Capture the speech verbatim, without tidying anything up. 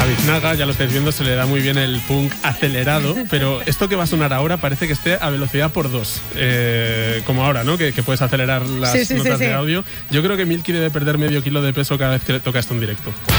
Biznaga, ya lo estáis viendo, se le da muy bien el punk acelerado, pero esto que va a sonar ahora parece que esté a velocidad por dos, eh, como ahora, ¿no? Que, que puedes acelerar las sí, sí, notas sí, sí. de audio. Yo creo que Milky debe perder medio kilo de peso cada vez que toca esto en directo.